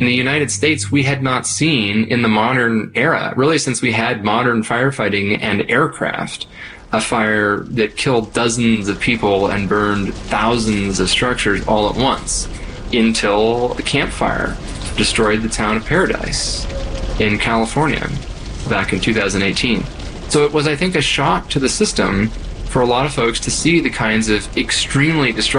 in the United States, we had not seen in the modern era, really since we had modern firefighting and aircraft, a fire that killed dozens of people and burned thousands of structures all at once, until a campfire destroyed the town of Paradise in California back in 2018. So it was, I think, a shock to the system for a lot of folks to see the kinds of extremely destructive